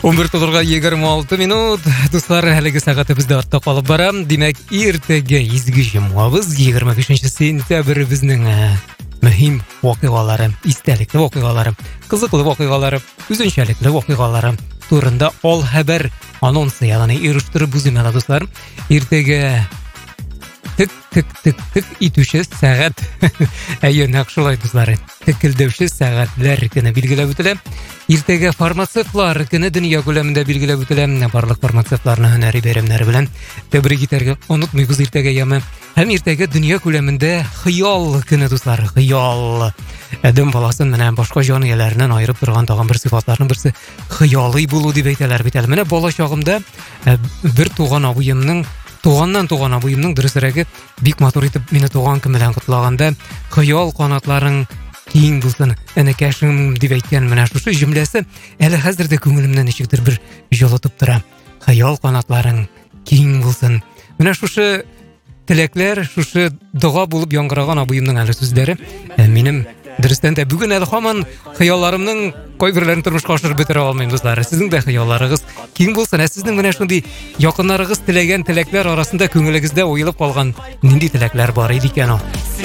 11 толырға 26 минут. Достар, әлігі сағаты бізді артта қалып барам. Демек, ертеге изгі жемуабыз 25 сентябрь біздің mühim оқиғалары, истәлікті оқиғалары, қызықлы оқиғалары, үзенчәлекле оқиғалары турында ол хәбәр анонсы, яғни ируштырып бұзымела, достар. Ертеге тік итуші сәғат әйе нақшылай, достар. Тікілдеуші сәғатлер күні белгілеп өтілі. Ертеге фармацевтлар күні дүния көлемінде белгілеп өтілі. Барлық фармацевтларны хөнәри бәйрәмнәре белән тәбрик итәргә онытмыйбыз ертеге яме. Һәм ертеге дүния күләмендә хыял көне, достар. Хыял. Адәм баласын менән башка җан ияләреннән айырып торган тагын бер сыйфатларның берсе хыялый булу дип әйтәләр бит әле. Менә бала чагымда бер туганнан туган абыемның дөресрәге бик матур итеп мине туган көн белән кутлаганда хыял канатларың киң булсын, энекәшем дип әйткән менә шушы җөмләсе әле хәзер дә күңелемнән ничектер бер җылытып тора. Хыял канатларың киң булсын. Менә шушы теләкләр, шушы дуга булып яңгыраган абыемның әле сүзләре минем дөрестән дә бүген әле һаман хыялларымның кайберләрен тормышка ашырып бетерә алмыйм, дуслар. Сезнең дә хыялларыгыз киң булсын. Сезнең менә шундый якыннарыгыз теләгән теләкләр арасында күңелегездә уелып калган нинди теләкләр бар иде икән ул?